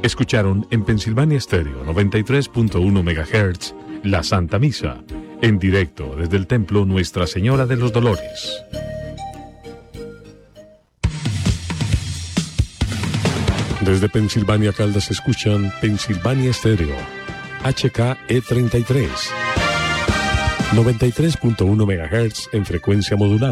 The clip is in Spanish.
Escucharon en Pensilvania Stereo 93.1 MHz La Santa Misa, en directo desde el Templo Nuestra Señora de los Dolores. Desde Pensilvania Caldas escuchan Pensilvania Stereo, HKE33, 93.1 MHz en frecuencia modulada.